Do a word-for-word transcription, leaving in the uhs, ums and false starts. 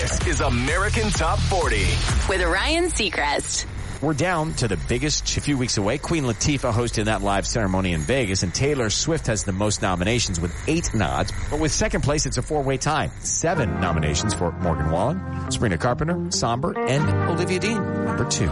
This is American Top forty with Ryan Seacrest. We're down to the biggest a few weeks away. Queen Latifah hosting that live ceremony in Vegas, and Taylor Swift has the most nominations with eight nods. But with second place, it's a four-way tie. Seven nominations for Morgan Wallen, Sabrina Carpenter, Somber, and Olivia Dean, number two.